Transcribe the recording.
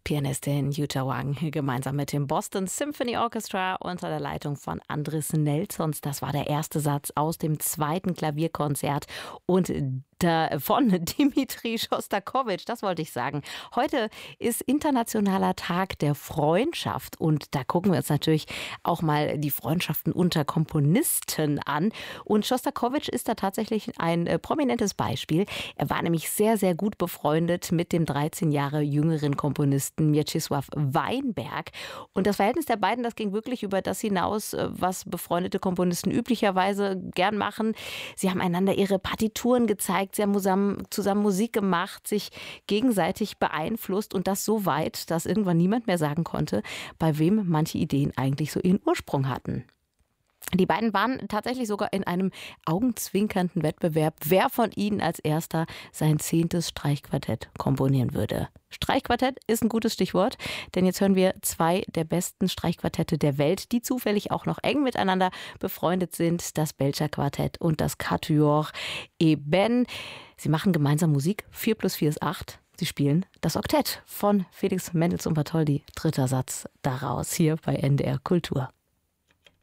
Pianistin Jutta Wang gemeinsam mit dem Boston Symphony Orchestra unter der Leitung von Andris Nelsons. Das war der erste Satz aus dem zweiten Klavierkonzert und von Dmitri Schostakowitsch, das wollte ich sagen. Heute ist Internationaler Tag der Freundschaft und da gucken wir uns natürlich auch mal die Freundschaften unter Komponisten an. Und Schostakowitsch ist da tatsächlich ein prominentes Beispiel. Er war nämlich sehr, sehr gut befreundet mit dem 13 Jahre jüngeren Komponisten Mieczysław Weinberg. Und das Verhältnis der beiden, das ging wirklich über das hinaus, was befreundete Komponisten üblicherweise gern machen. Sie haben einander ihre Partituren gezeigt, sie haben zusammen Musik gemacht, sich gegenseitig beeinflusst und das so weit, dass irgendwann niemand mehr sagen konnte, bei wem manche Ideen eigentlich so ihren Ursprung hatten. Die beiden waren tatsächlich sogar in einem augenzwinkernden Wettbewerb, wer von ihnen als erster sein 10. Streichquartett komponieren würde. Streichquartett ist ein gutes Stichwort, denn jetzt hören wir zwei der besten Streichquartette der Welt, die zufällig auch noch eng miteinander befreundet sind, das Belcher Quartett und das Quatuor Eben. Sie machen gemeinsam Musik, 4 + 4 ist 8. Sie spielen das Oktett von Felix Mendelssohn Bartholdy, dritter Satz daraus hier bei NDR Kultur.